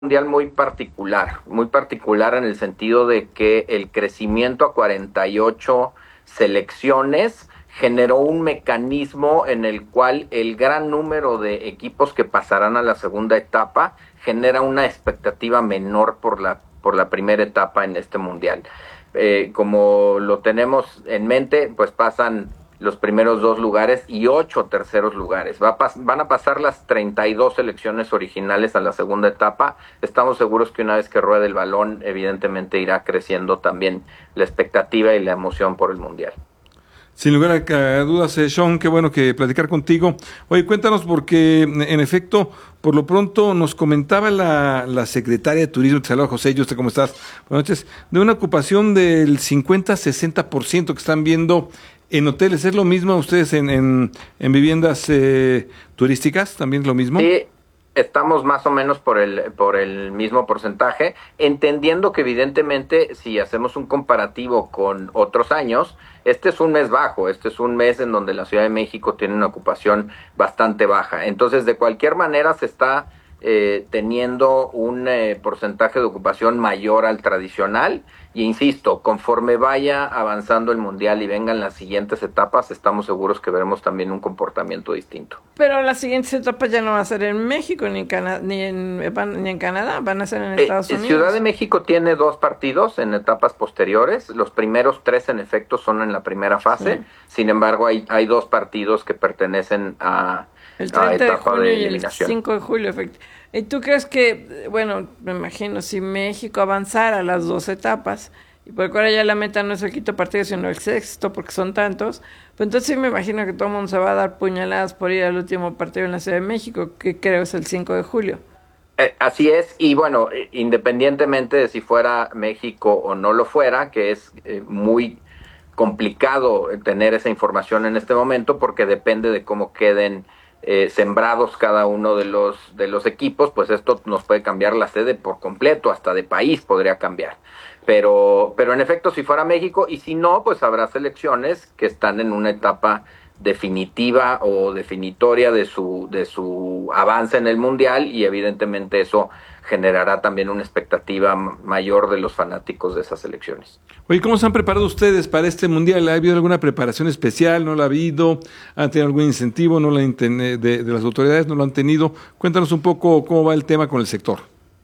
mundial muy particular en el sentido de que el crecimiento a 48 selecciones generó un mecanismo en el cual el gran número de equipos que pasarán a la segunda etapa genera una expectativa menor por la primera etapa en este mundial. Como lo tenemos en mente, pues pasan los primeros 2 lugares y 8 terceros lugares. Van a pasar las 32 selecciones originales a la segunda etapa. Estamos seguros que una vez que ruede el balón, evidentemente irá creciendo también la expectativa y la emoción por el Mundial. Sin lugar a dudas, Sean, qué bueno que platicar contigo. Oye, cuéntanos, porque en efecto, por lo pronto nos comentaba la secretaria de Turismo, te saluda José, ¿y usted cómo estás? Buenas noches. De una ocupación del 50-60% que están viendo en hoteles. ¿Es lo mismo ustedes en viviendas turísticas? ¿También es lo mismo? Sí, estamos más o menos por el mismo porcentaje, entendiendo que evidentemente si hacemos un comparativo con otros años, este es un mes bajo, este es un mes en donde la Ciudad de México tiene una ocupación bastante baja. Entonces, de cualquier manera se está teniendo un porcentaje de ocupación mayor al tradicional. Y insisto, conforme vaya avanzando el Mundial y vengan las siguientes etapas, estamos seguros que veremos también un comportamiento distinto. Pero las siguientes etapas ya no van a ser en México ni en Canadá, van a ser en Estados Unidos. Ciudad de México tiene 2 partidos en etapas posteriores. Los primeros 3 en efecto son en la primera fase. Sí. Sin embargo, hay 2 partidos que pertenecen a etapa de eliminación. Y el 5 de julio, efectivamente. ¿Y tú crees que, bueno, me imagino, si México avanzara a las 2 etapas, y por ahora ya la meta no es el quinto partido, sino el sexto, porque son tantos, pues entonces sí me imagino que todo el mundo se va a dar puñaladas por ir al último partido en la Ciudad de México, que creo es el 5 de julio. Así es, y bueno, independientemente de si fuera México o no lo fuera, que es muy complicado tener esa información en este momento, porque depende de cómo queden sembrados cada uno de los equipos, pues esto nos puede cambiar la sede por completo, hasta de país podría cambiar. Pero en efecto, si fuera México, y si no, pues habrá selecciones que están en una etapa definitiva o definitoria de su avance en el Mundial, y evidentemente eso generará también una expectativa mayor de los fanáticos de esas selecciones. Oye, ¿cómo se han preparado ustedes para este Mundial? ¿Ha habido alguna preparación especial? ¿No la ha habido? ¿Han tenido algún incentivo de las autoridades? ¿No lo han tenido? Cuéntanos un poco cómo va el tema con el sector.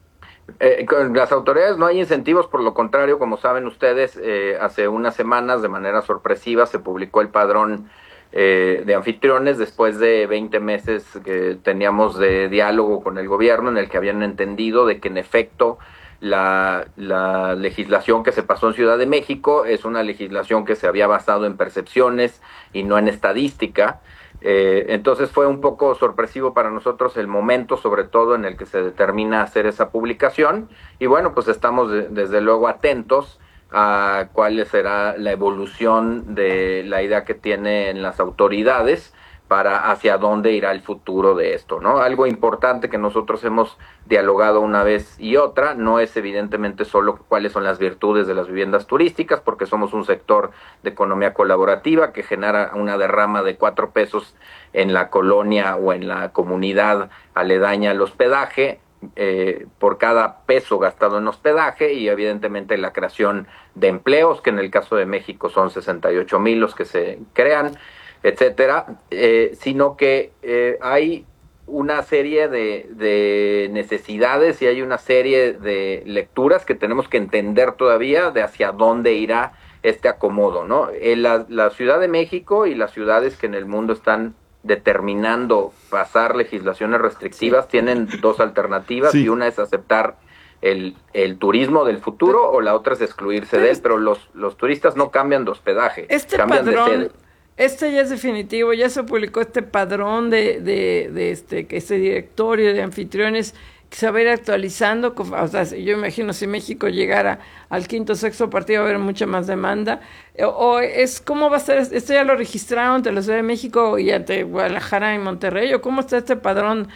Con las autoridades no hay incentivos, por lo contrario, como saben ustedes, hace unas semanas de manera sorpresiva se publicó el padrón de anfitriones después de 20 meses que teníamos de diálogo con el gobierno, en el que habían entendido de que en efecto la legislación que se pasó en Ciudad de México es una legislación que se había basado en percepciones y no en estadística. Entonces fue un poco sorpresivo para nosotros el momento, sobre todo en el que se determina hacer esa publicación, y bueno, pues estamos desde luego atentos a cuál será la evolución de la idea que tienen las autoridades para hacia dónde irá el futuro de esto, ¿no? Algo importante que nosotros hemos dialogado una vez y otra, no es evidentemente solo cuáles son las virtudes de las viviendas turísticas, porque somos un sector de economía colaborativa que genera una derrama de 4 pesos en la colonia o en la comunidad aledaña al hospedaje, por cada peso gastado en hospedaje, y evidentemente la creación de empleos, que en el caso de México son 68,000 los que se crean, etcétera, sino que hay una serie de necesidades y hay una serie de lecturas que tenemos que entender todavía de hacia dónde irá este acomodo, ¿no? La Ciudad de México y las ciudades que en el mundo están determinando pasar legislaciones restrictivas tienen 2 alternativas, y una es aceptar el turismo del futuro, o la otra es excluirse de él, pero los turistas no cambian de hospedaje, cambian de sede. Este ya es definitivo, ya se publicó este padrón de este directorio de anfitriones que se va a ir actualizando. O sea, yo imagino si México llegara al quinto o sexto partido va a haber mucha más demanda. O es ¿cómo va a ser? ¿Esto ya lo registraron ante la Ciudad de México y ante Guadalajara y Monterrey? ¿O cómo está este padrón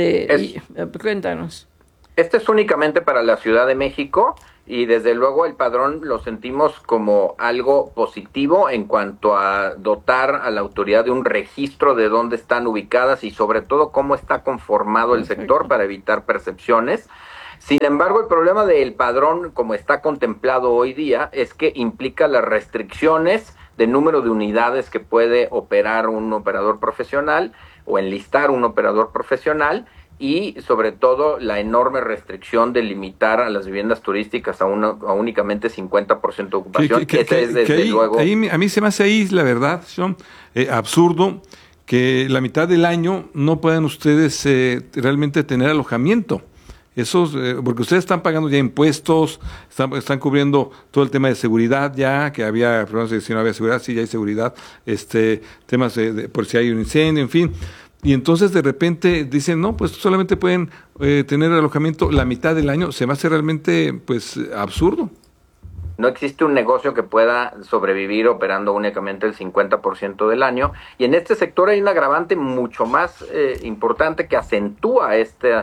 cuéntanos. Este es únicamente para la Ciudad de México, y desde luego el padrón lo sentimos como algo positivo en cuanto a dotar a la autoridad de un registro de dónde están ubicadas y sobre todo cómo está conformado el sector para evitar percepciones. Sin embargo, el problema del padrón, como está contemplado hoy día, es que implica las restricciones de número de unidades que puede operar un operador profesional o enlistar un operador profesional, y sobre todo la enorme restricción de limitar a las viviendas turísticas a únicamente 50% de ocupación. Ese es desde luego. A mí se me hace ahí, la verdad, Sean, absurdo que la mitad del año no puedan ustedes realmente tener alojamiento. Porque ustedes están pagando ya impuestos, están cubriendo todo el tema de seguridad ya, que había problemas de si no había seguridad, sí ya hay seguridad, temas por si hay un incendio, en fin. Y entonces de repente dicen, no, pues solamente pueden tener alojamiento la mitad del año. Se me hace realmente, pues, absurdo. No existe un negocio que pueda sobrevivir operando únicamente el 50% del año. Y en este sector hay un agravante mucho más importante que acentúa esta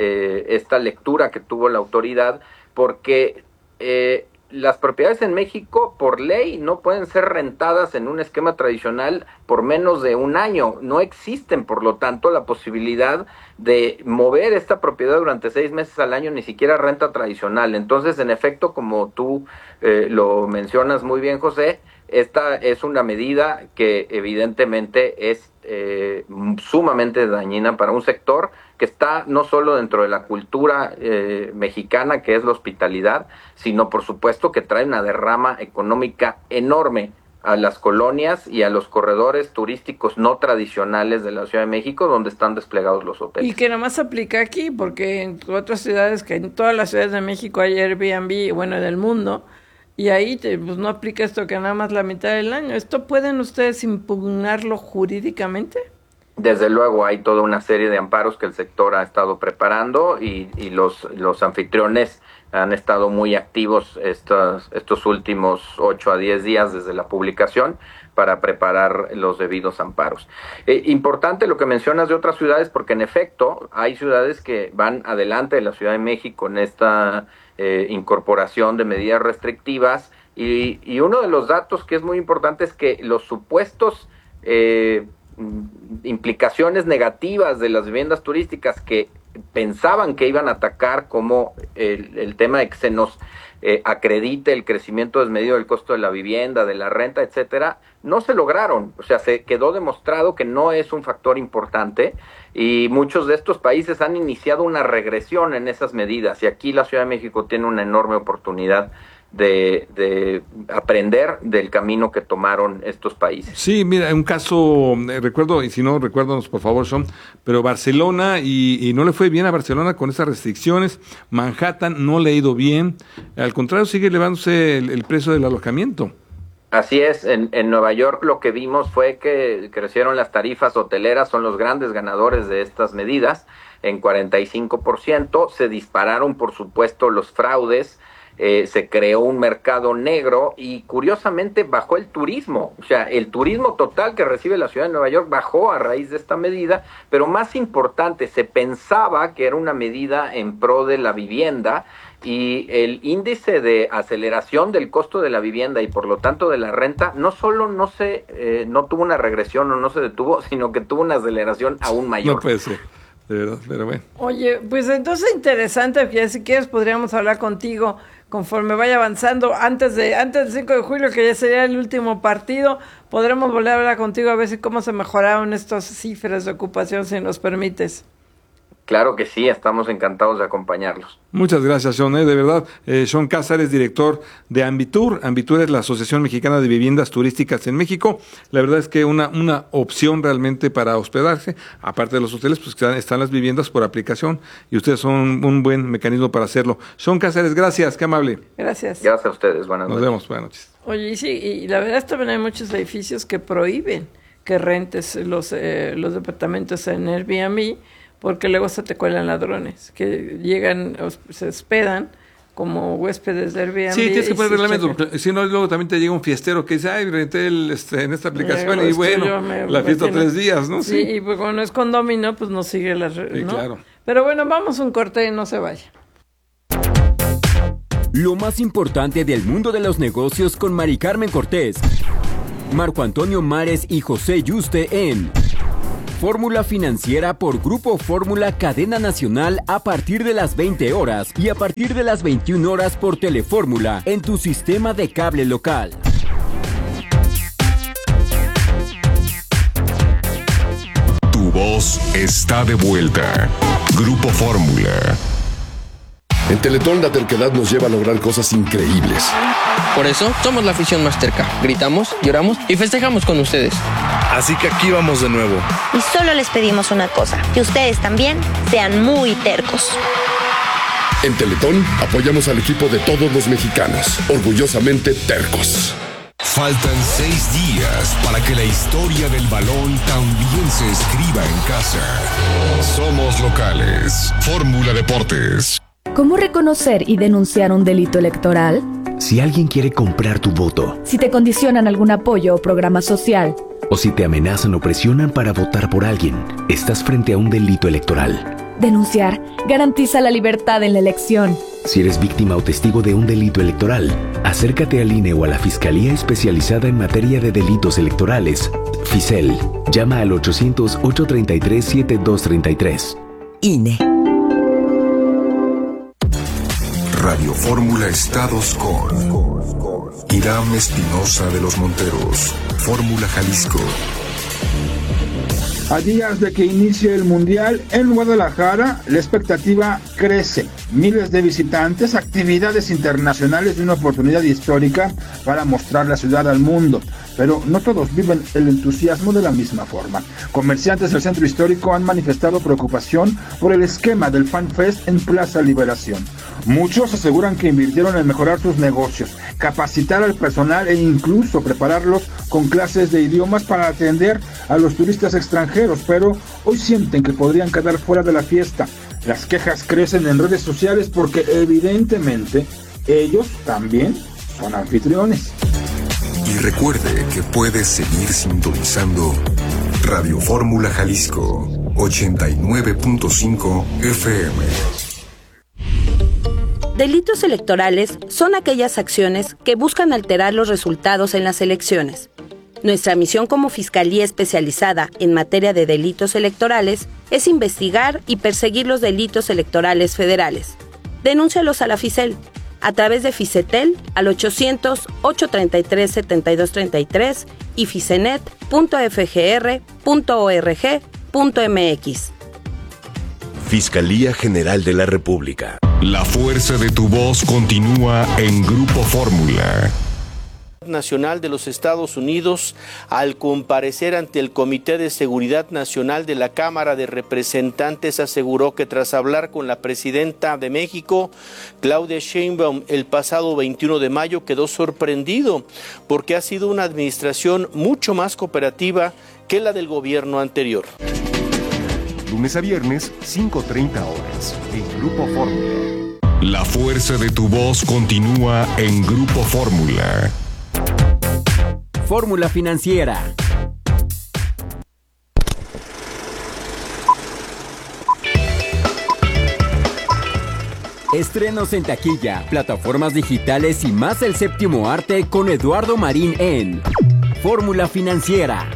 lectura que tuvo la autoridad, porque las propiedades en México, por ley, no pueden ser rentadas en un esquema tradicional por menos de un año. No existen, por lo tanto, la posibilidad de mover esta propiedad durante 6 meses al año, ni siquiera renta tradicional. Entonces, en efecto, como tú lo mencionas muy bien, José, esta es una medida que evidentemente es sumamente dañina para un sector que está no solo dentro de la cultura mexicana, que es la hospitalidad, sino por supuesto que trae una derrama económica enorme a las colonias y a los corredores turísticos no tradicionales de la Ciudad de México, donde están desplegados los hoteles. Y que nada más aplica aquí, porque en otras ciudades, que en todas las ciudades de México hay Airbnb, bueno, en el mundo, y ahí pues no aplica esto que nada más la mitad del año. ¿Esto pueden ustedes impugnarlo jurídicamente? Desde luego hay toda una serie de amparos que el sector ha estado preparando y los anfitriones han estado muy activos estos últimos 8 a 10 días desde la publicación para preparar los debidos amparos. Importante lo que mencionas de otras ciudades, porque en efecto hay ciudades que van adelante de la Ciudad de México en esta incorporación de medidas restrictivas, y uno de los datos que es muy importante es que los supuestos implicaciones negativas de las viviendas turísticas que pensaban que iban a atacar, como el tema de que se nos acredite el crecimiento desmedido del costo de la vivienda, de la renta, etcétera, no se lograron. O sea, se quedó demostrado que no es un factor importante, y muchos de estos países han iniciado una regresión en esas medidas, y aquí la Ciudad de México tiene una enorme oportunidad de aprender del camino que tomaron estos países. Sí, mira, un caso, recuerdo, y si no, recuérdanos por favor, Sean, pero Barcelona, y no le fue bien a Barcelona con esas restricciones. Manhattan no le ha ido bien, al contrario, sigue elevándose el precio del alojamiento. Así es, en Nueva York lo que vimos fue que crecieron las tarifas hoteleras, son los grandes ganadores de estas medidas, en 45%, se dispararon por supuesto los fraudes, se creó un mercado negro y curiosamente bajó el turismo. O sea, el turismo total que recibe la ciudad de Nueva York bajó a raíz de esta medida, pero más importante, se pensaba que era una medida en pro de la vivienda, y el índice de aceleración del costo de la vivienda y por lo tanto de la renta no solo no tuvo una regresión o no se detuvo, sino que tuvo una aceleración aún mayor. No puede ser. De verdad, pero bueno. Oye, pues entonces interesante, que si quieres podríamos hablar contigo conforme vaya avanzando, antes del 5 de julio, que ya sería el último partido, podremos volver a hablar contigo a ver si cómo se mejoraron estas cifras de ocupación, si nos permites. Claro que sí, estamos encantados de acompañarlos. Muchas gracias, Sean, de verdad. Sean Cázares, director de Ambitur. Ambitur es la Asociación Mexicana de Viviendas Turísticas en México. La verdad es que una opción realmente para hospedarse, aparte de los hoteles, pues están las viviendas por aplicación, y ustedes son un buen mecanismo para hacerlo. Sean Cázares, gracias, qué amable. Gracias. Gracias a ustedes, buenas noches. Nos vemos, buenas noches. Oye, y sí, y la verdad es que también hay muchos edificios que prohíben que rentes los departamentos en Airbnb, porque luego se te cuelan ladrones, que llegan, se hospedan como huéspedes de Airbnb. Sí, tienes que poner reglamentos, porque si no, luego también te llega un fiestero que dice, ay, renté en esta aplicación, y bueno, la fiesta 3 días, ¿no? Sí, y pues cuando es condominio, pues no sigue las reglas, sí, ¿no? Claro. Pero bueno, vamos a un corte y no se vaya. Lo más importante del mundo de los negocios con Mari Carmen Cortés, Marco Antonio Mares y José Yuste en Fórmula Financiera por Grupo Fórmula Cadena Nacional a partir de las 20 horas y a partir de las 21 horas por Telefórmula en tu sistema de cable local. Tu voz está de vuelta. Grupo Fórmula. En Teletón la terquedad nos lleva a lograr cosas increíbles. Por eso somos la afición más terca. Gritamos, lloramos y festejamos con ustedes. Así que aquí vamos de nuevo. Y solo les pedimos una cosa, que ustedes también sean muy tercos. En Teletón apoyamos al equipo de todos los mexicanos, orgullosamente tercos. Faltan 6 días para que la historia del balón también se escriba en casa. Somos locales. Fórmula Deportes. ¿Cómo reconocer y denunciar un delito electoral? Si alguien quiere comprar tu voto. Si te condicionan algún apoyo o programa social. O si te amenazan o presionan para votar por alguien, estás frente a un delito electoral. Denunciar garantiza la libertad en la elección. Si eres víctima o testigo de un delito electoral, acércate al INE o a la Fiscalía Especializada en Materia de Delitos Electorales, FICEL. Llama al 800-833-7233. INE. Radio Fórmula Estados con Hiram Espinosa de los Monteros. Fórmula Jalisco. A días de que inicie el Mundial en Guadalajara, la expectativa crece. Miles de visitantes, actividades internacionales y una oportunidad histórica para mostrar la ciudad al mundo. Pero no todos viven el entusiasmo de la misma forma. Comerciantes del centro histórico han manifestado preocupación por el esquema del Fan Fest en Plaza Liberación. Muchos aseguran que invirtieron en mejorar sus negocios, capacitar al personal e incluso prepararlos con clases de idiomas para atender a los turistas extranjeros, pero hoy sienten que podrían quedar fuera de la fiesta. Las quejas crecen en redes sociales porque evidentemente ellos también son anfitriones. Y recuerde que puedes seguir sintonizando Radio Fórmula Jalisco 89.5 FM. Delitos electorales son aquellas acciones que buscan alterar los resultados en las elecciones. Nuestra misión como Fiscalía Especializada en Materia de Delitos Electorales es investigar y perseguir los delitos electorales federales. Denúncialos a la FICEL a través de Ficetel al 800-833-7233 y ficenet.fgr.org.mx. Fiscalía General de la República. La fuerza de tu voz continúa en Grupo Fórmula. Nacional de los Estados Unidos, al comparecer ante el Comité de Seguridad Nacional de la Cámara de Representantes, aseguró que tras hablar con la presidenta de México, Claudia Sheinbaum, el pasado 21 de mayo, quedó sorprendido porque ha sido una administración mucho más cooperativa que la del gobierno anterior. Lunes a viernes, 5:30 horas, en Grupo Fórmula. La fuerza de tu voz continúa en Grupo Fórmula. Fórmula Financiera. Estrenos en taquilla, plataformas digitales y más el séptimo arte con Eduardo Marín en Fórmula Financiera.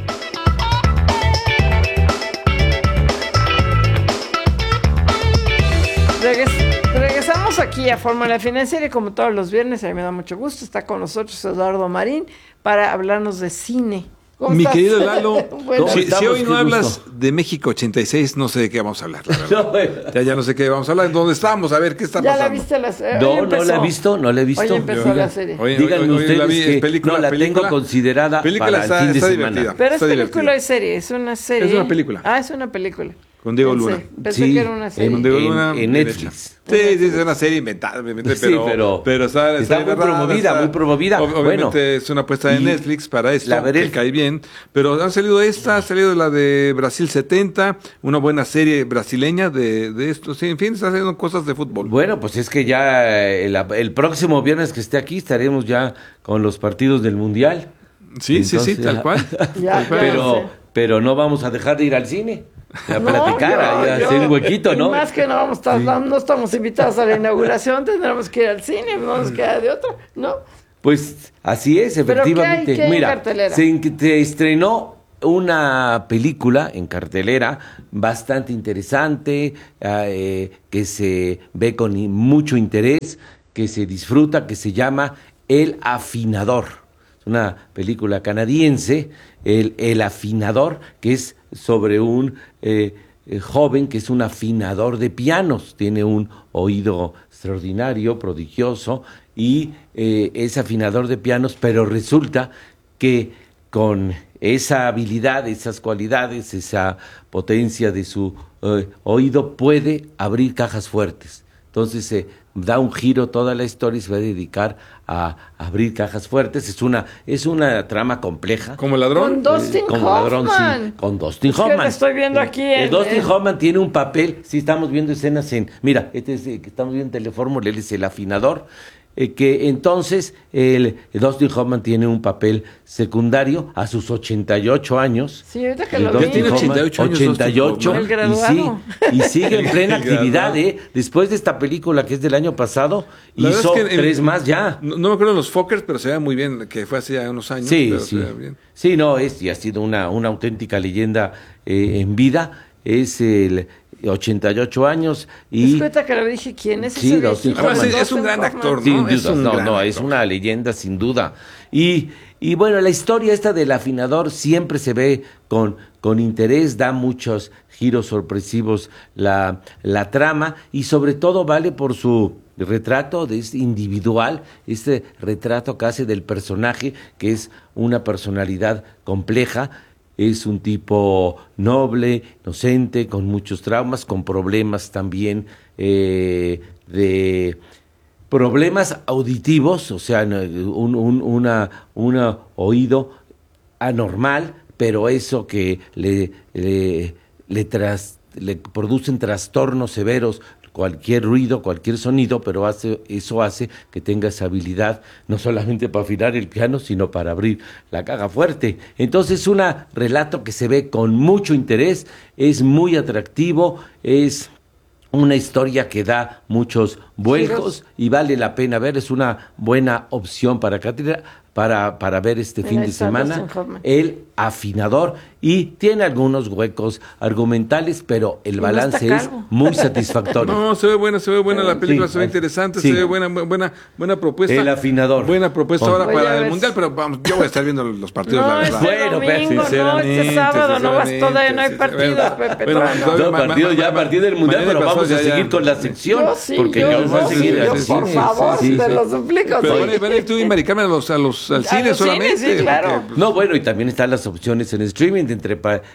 Regresamos aquí a Fórmula Financiera y como todos los viernes, a mí me da mucho gusto, está con nosotros Eduardo Marín para hablarnos de cine. Mi estás? querido Lalo, Bueno, si hoy no hablas de México 86, no sé de qué vamos a hablar, la verdad. Ya no sé qué vamos a hablar. ¿Dónde estamos? A ver, ¿qué está pasando? ¿Ya la viste la serie? No la he visto, Hoy empezó la serie. Díganme ustedes que la tengo considerada para el fin de semana. Pero es película o serie, es una serie. Es una película. Ah, es una película. Con Diego Luna. Pensé que era una serie. Con Diego Luna en Netflix. Sí, es una serie inventada, obviamente, pero está muy promovida. Obviamente es una apuesta de Netflix para esto, que cae bien. Pero ha salido la de Brasil 70, una buena serie brasileña de esto. Sí, en fin, está haciendo cosas de fútbol. Bueno, pues es que ya el próximo viernes que esté aquí estaremos ya con los partidos del Mundial. Sí, entonces, sí, tal cual. Pero no vamos a dejar de ir al cine. A platicar, a hacer un huequito, ¿no? Más que no estamos invitados a la inauguración, tendremos que ir al cine, no nos queda de otra, ¿no? Pues así es, efectivamente. ¿Pero qué hay Mira, en cartelera? se estrenó una película en cartelera bastante interesante, que se ve con mucho interés, que se disfruta, que se llama El Afinador. Es una película canadiense, El Afinador, que es sobre un joven que es un afinador de pianos, tiene un oído extraordinario, prodigioso, y es afinador de pianos, pero resulta que con esa habilidad, esas cualidades, esa potencia de su oído, puede abrir cajas fuertes. Entonces da un giro toda la historia y se va a dedicar a abrir cajas fuertes. Es una trama compleja. ¿Como el ladrón? Con Dustin Hoffman. Sí, con Dustin Hoffman. Es que lo estoy viendo aquí. Dustin Hoffman tiene un papel, sí, estamos viendo escenas mira, que estamos viendo en Telefórmula, él es el afinador, que entonces Dustin Hoffman tiene un papel secundario a sus 88 años. Sí, ahorita que lo vi. Tiene 88 años. 88 y sigue en plena actividad. Después de esta película que es del año pasado, hizo tres más ya. No me acuerdo de los Fockers, pero se ve muy bien, que fue hace ya unos años. Sí, pero sí. se ve bien. Sí, no, y ha sido una auténtica leyenda en vida. Es el 88 años y... Disculpa que lo dije, ¿quién es sí, ese? Es un gran actor, ¿no? Sin duda, es una leyenda sin duda. Y bueno, la historia esta del afinador siempre se ve con interés, da muchos giros sorpresivos la trama, y sobre todo vale por su retrato individual, este retrato que hace del personaje, que es una personalidad compleja. Es un tipo noble, inocente, con muchos traumas, con problemas también de problemas auditivos, o sea, un oído anormal, pero eso que le producen trastornos severos, cualquier ruido, cualquier sonido, pero eso hace que tenga esa habilidad no solamente para afinar el piano, sino para abrir la caja fuerte. Entonces, un relato que se ve con mucho interés, es muy atractivo, es una historia que da muchos vuelcos y vale la pena ver, es una buena opción para ver este fin de semana, El Afinador, y tiene algunos huecos argumentales, pero el balance es muy satisfactorio. No, se ve buena la película, sí, se ve interesante, sí. Se ve buena propuesta. El Afinador. Buena propuesta ahora para el Mundial, pero vamos, yo voy a estar viendo los partidos, la verdad. Este sábado no vas todavía, no hay partidos, Pepe. A partir del Mundial, pero vamos a seguir con la sección, porque yo voy a seguir. Por favor, te lo suplico. Pero van a ir tú y Mari Carmen al cine solamente. Sí, claro. No, bueno, y también están las opciones en streaming, entre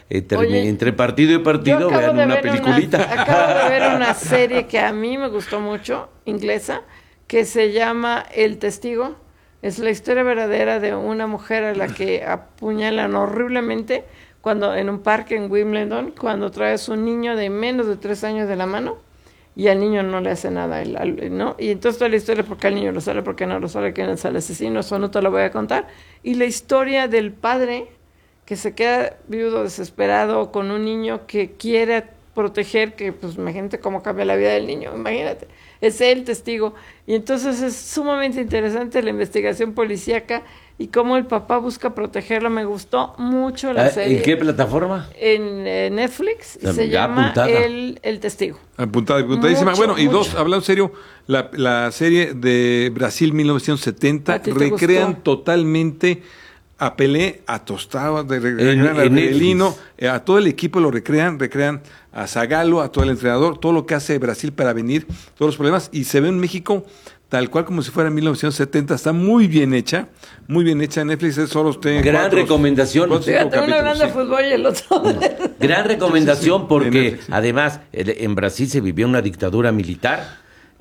partido y partido, vean una peliculita. Acabo de ver una serie que a mí me gustó mucho, inglesa, que se llama El Testigo. Es la historia verdadera de una mujer a la que apuñalan horriblemente en un parque en Wimbledon, cuando trae a su niño de menos de 3 años de la mano, y al niño no le hace nada, ¿no? Y entonces toda la historia, porque al niño lo sale, porque no lo sale, quién es el asesino, eso no te lo voy a contar. Y la historia del padre que se queda viudo, desesperado, con un niño que quiere proteger, que pues imagínate cómo cambia la vida del niño, imagínate, es él testigo. Y entonces es sumamente interesante la investigación policíaca y cómo el papá busca protegerlo. Me gustó mucho la serie. ¿En qué plataforma? En Netflix, y se llama El Testigo. Apuntadísima. Bueno, y dos, hablando en serio, la serie de Brasil 1970 recrean totalmente a Pelé, a Tostado, recrean a Rivelino, a todo el equipo lo recrean a Zagallo, a todo el entrenador, todo lo que hace Brasil para venir, todos los problemas, y se ve en México tal cual como si fuera en 1970, está muy bien hecha en Netflix, es solo usted. Gran recomendación. Fíjate, uno hablando de fútbol y el otro. Gran recomendación porque además en Brasil se vivió una dictadura militar.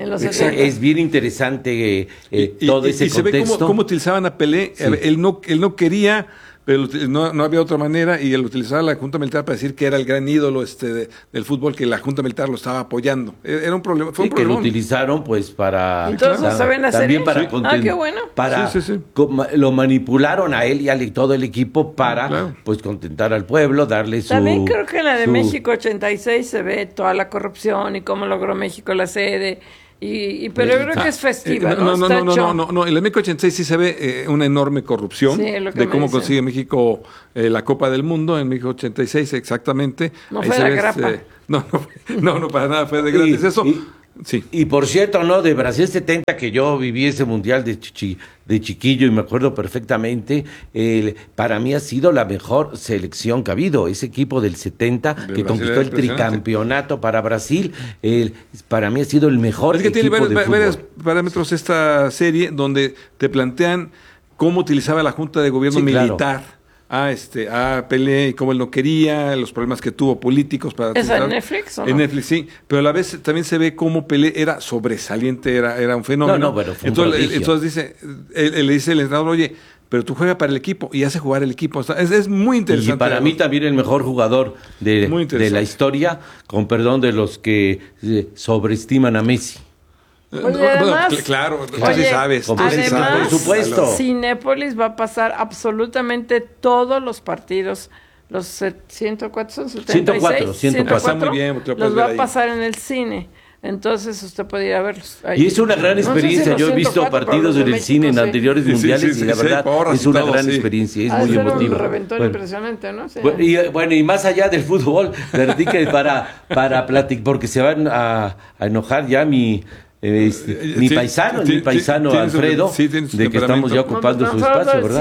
Es bien interesante todo ese contexto. Y se ve cómo utilizaban a Pelé, sí. Él no quería, pero no había otra manera, y él utilizaba la Junta Militar para decir que era el gran ídolo del fútbol, que la Junta Militar lo estaba apoyando. Era un problema, fue un problema. Que lo utilizaron pues para... Entonces, ¿saben hacer también para qué bueno. Lo manipularon a él y a todo el equipo para pues contentar al pueblo, darle su... También creo que en la de México 86 se ve toda la corrupción y cómo logró México la sede. pero yo creo que es festiva, ¿no? No, en el México 86 sí se ve una enorme corrupción de cómo consigue México la Copa del Mundo en México 86 exactamente. No fue de grapa. No, para nada fue de gratis eso. Sí. Y por cierto, ¿no? De Brasil 70, que yo viví ese mundial de chiquillo y me acuerdo perfectamente, para mí ha sido la mejor selección que ha habido. Ese equipo del 70 que conquistó el tricampeonato para Brasil, para mí ha sido el mejor equipo de fútbol. Es que tiene varios parámetros esta serie donde te plantean cómo utilizaba la Junta de Gobierno militar a Pelé y cómo él no quería, los problemas que tuvo políticos para... ¿Es en Netflix o no? En Netflix, sí, pero a la vez también se ve cómo Pelé era sobresaliente, era un fenómeno. Pero fue entonces dice, él le dice el entrenador, oye, pero tú juegas para el equipo y hace jugar el equipo. Es muy interesante. Y para mí también el mejor jugador de la historia, con perdón de los que sobreestiman a Messi. Oye, además, claro, tú sí sabes. Además, por supuesto. Cinépolis va a pasar absolutamente todos los partidos, los 104 son 76, 104 muy bien, los va a pasar en el cine. Entonces usted puede ir a verlos. Y es una gran experiencia. No sé si yo he visto partidos en el cine en anteriores mundiales y la verdad es una gran experiencia. Es muy emotivo. Un reventón impresionante, ¿no? Sí. Bueno, y más allá del fútbol, para platicar, porque se van a enojar ya mi paisano Alfredo, de que estamos ya ocupando su espacio, ¿verdad?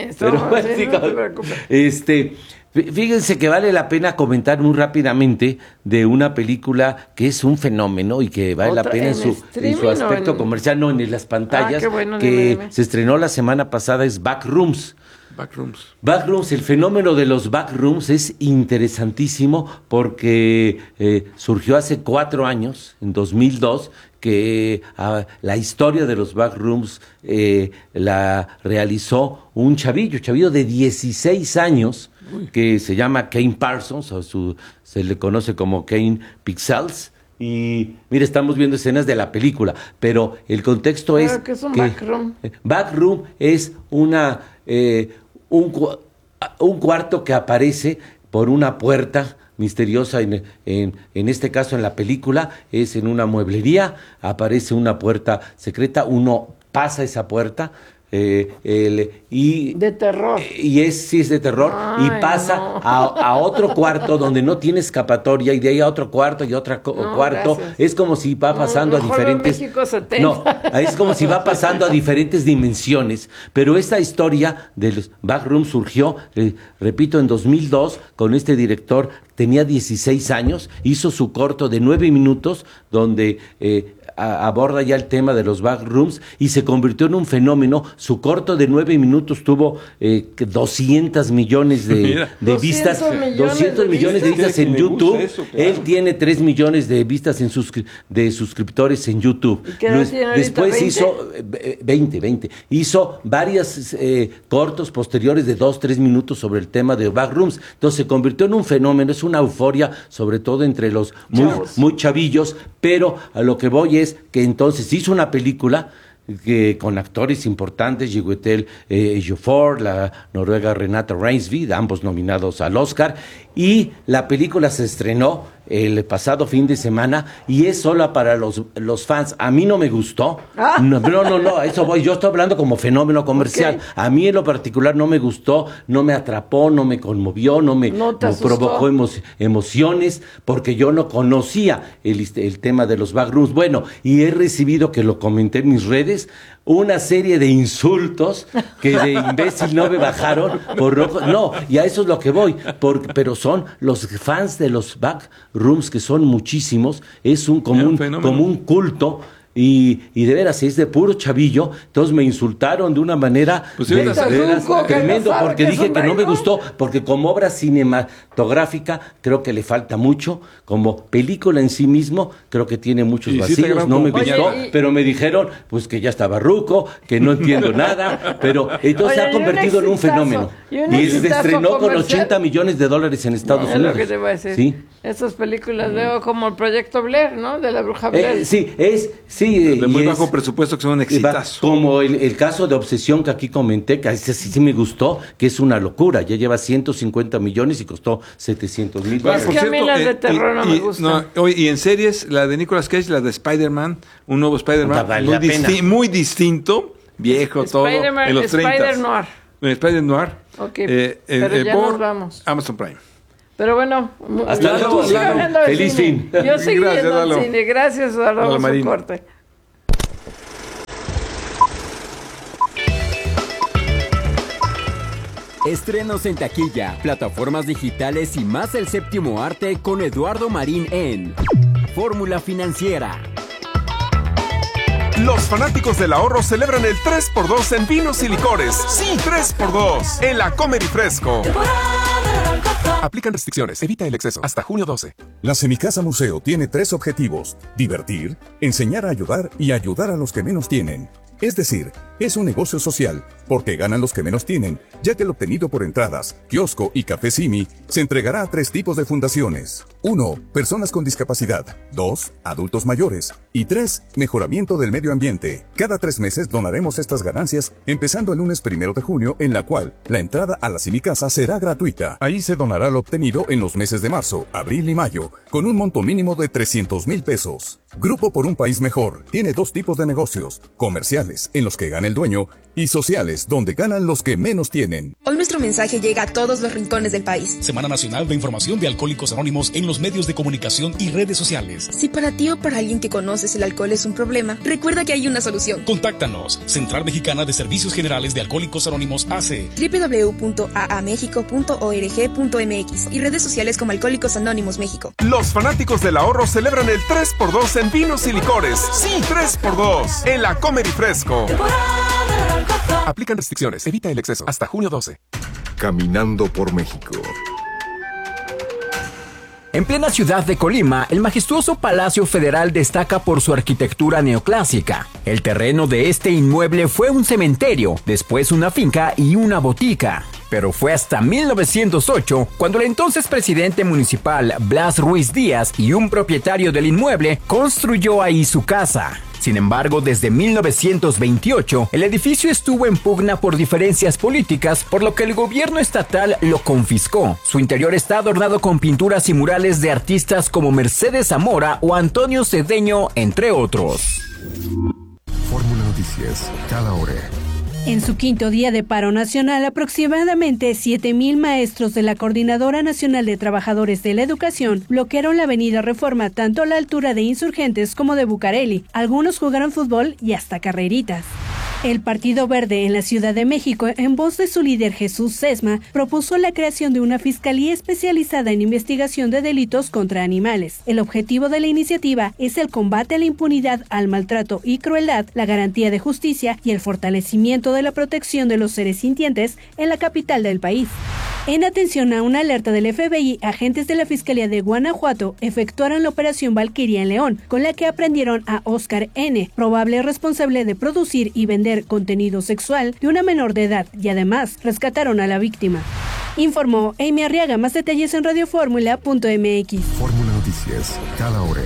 Fíjense que vale la pena comentar muy rápidamente de una película que es un fenómeno y que vale la pena en su aspecto comercial, no en las pantallas, se estrenó la semana pasada, es Backrooms. Backrooms, el fenómeno de los backrooms es interesantísimo porque surgió hace 4 años, en 2002, que la historia de los backrooms la realizó un chavillo de 16 años, que se llama Kane Parsons, se le conoce como Kane Pixels. Y mire, estamos viendo escenas de la película, pero el contexto es ¿qué es un backroom? Backroom es un cuarto que aparece por una puerta misteriosa, en este caso en la película es en una mueblería, aparece una puerta secreta, uno pasa esa puerta de terror. Sí es de terror. Ay, y pasa a otro cuarto donde no tiene escapatoria, y de ahí a otro cuarto y otro cuarto. Gracias. Es como si va pasando a diferentes... es como si va pasando a diferentes dimensiones. Pero esta historia de los backrooms surgió, repito, en 2002 con este director. Tenía 16 años, hizo su corto de 9 minutos donde aborda ya el tema de los backrooms y se convirtió en un fenómeno. Su corto de 9 minutos tuvo 200 millones de vistas. 200 millones de vistas en YouTube. Él tiene 3 millones de vistas de suscriptores en YouTube. Después 20? Hizo 20. Hizo varios cortos posteriores de 2-3 minutos sobre el tema de backrooms. Entonces se convirtió en un fenómeno. Es una euforia, sobre todo entre los muy chavillos, pero a lo que voy es que entonces hizo una película con actores importantes, Chiwetel Ejiofor, la noruega Renate Reinsve, ambos nominados al Oscar, y la película se estrenó el pasado fin de semana y es solo para los fans. A mí no me gustó. No, a eso voy. Yo estoy hablando como fenómeno comercial. Okay. A mí en lo particular no me gustó, no me atrapó, no me conmovió, no me provocó emociones, porque yo no conocía el tema de los backrooms. Bueno, y he recibido, que lo comenté en mis redes, una serie de insultos que de imbécil no me bajaron por rojo. No, y a eso es lo que voy, pero son los fans de los backrooms, que son muchísimos, es como un culto. Y de veras, es de puro chavillo. Entonces me insultaron de una manera tremendo, porque dije que no me gustó, porque como obra cinematográfica creo que le falta mucho, como película en sí mismo creo que tiene muchos vacíos, no me gustó, pero me dijeron pues que ya estaba ruco, que no entiendo nada, pero entonces se ha convertido en un fenómeno y se estrenó con $80 millones en Estados Unidos. Es lo que te voy a decir. ¿Sí? Esas películas veo como el Proyecto Blair, ¿no? De la bruja Blair. Sí, Sí, de muy bajo presupuesto, que son un exitazo. Como el caso de Obsesión que aquí comenté, que ese sí me gustó, que es una locura. Ya lleva 150 millones y costó 700,000 dólares. Es que a mí las de terror no me gustan. Y en series, la de Nicolas Cage, la de Spider-Man, un nuevo Spider-Man, muy distinto, viejo, todo, en los 30. Spider-Noir. Spider-Noir. Ok, pero ya nos vamos. Amazon Prime. Pero bueno, hasta luego, feliz fin. Yo seguí viendo al cine. Gracias, Lalo, por su corte. Estrenos en taquilla, plataformas digitales y más el séptimo arte con Eduardo Marín en Fórmula Financiera. Los fanáticos del ahorro celebran el 3x2 en vinos y licores. Sí, 3x2 en la Comer y Fresco. Aplican restricciones. Evita el exceso. Hasta junio 12. La Semicasa Museo tiene 3 objetivos: divertir, enseñar a ayudar y ayudar a los que menos tienen. Es decir, es un negocio social, porque ganan los que menos tienen, ya que el obtenido por entradas, kiosco y café Simi se entregará a 3 tipos de fundaciones. 1. Personas con discapacidad. 2. Adultos mayores. Y 3. Mejoramiento del medio ambiente. Cada 3 meses donaremos estas ganancias, empezando el lunes 1 de junio, en la cual la entrada a la Semicasa será gratuita. Ahí se donará lo obtenido en los meses de marzo, abril y mayo, con un monto mínimo de 300,000 pesos. Grupo por un País Mejor tiene 2 tipos de negocios: comerciales, en los que gana el dueño, y sociales, donde ganan los que menos tienen. Hoy nuestro mensaje llega a todos los rincones del país. Semana Nacional de Información de Alcohólicos Anónimos en los medios de comunicación y redes sociales. Si para ti o para alguien que conoces el alcohol es un problema, recuerda que hay una solución. Contáctanos. Central Mexicana de Servicios Generales de Alcohólicos Anónimos AC. www.aamexico.org.mx y redes sociales como Alcohólicos Anónimos México. Los fanáticos del ahorro celebran el 3x2 en vinos y licores. Sí, 3x2 en la Comer y Fresco. Aplican restricciones. Evita el exceso. Hasta junio 12. Caminando por México. En plena ciudad de Colima, el majestuoso Palacio Federal destaca por su arquitectura neoclásica. El terreno de este inmueble fue un cementerio, después una finca y una botica. Pero fue hasta 1908 cuando el entonces presidente municipal Blas Ruiz Díaz y un propietario del inmueble construyó ahí su casa. Sin embargo, desde 1928, el edificio estuvo en pugna por diferencias políticas, por lo que el gobierno estatal lo confiscó. Su interior está adornado con pinturas y murales de artistas como Mercedes Zamora o Antonio Cedeño, entre otros. Fórmula Noticias, cada hora. En su 5º día de paro nacional, aproximadamente 7,000 maestros de la Coordinadora Nacional de Trabajadores de la Educación bloquearon la avenida Reforma tanto a la altura de Insurgentes como de Bucareli. Algunos jugaron fútbol y hasta carreritas. El Partido Verde en la Ciudad de México, en voz de su líder Jesús Sesma, propuso la creación de una fiscalía especializada en investigación de delitos contra animales. El objetivo de la iniciativa es el combate a la impunidad, al maltrato y crueldad, la garantía de justicia y el fortalecimiento de la protección de los seres sintientes en la capital del país. En atención a una alerta del FBI, agentes de la Fiscalía de Guanajuato efectuaron la operación Valquiria en León, con la que aprendieron a Oscar N., probable responsable de producir y vender contenido sexual de una menor de edad, y además rescataron a la víctima. Informó Amy Arriaga. Más detalles en radioformula.mx. Fórmula Noticias, cada hora.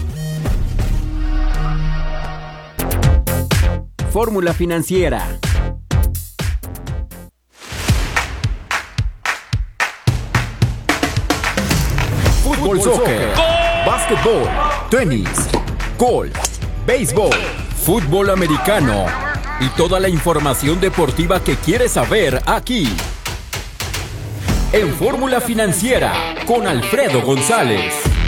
Fórmula Financiera. Fútbol, soccer, básquetbol, tenis, golf, béisbol, fútbol americano y toda la información deportiva que quieres saber aquí. En Fórmula Financiera con Alfredo González.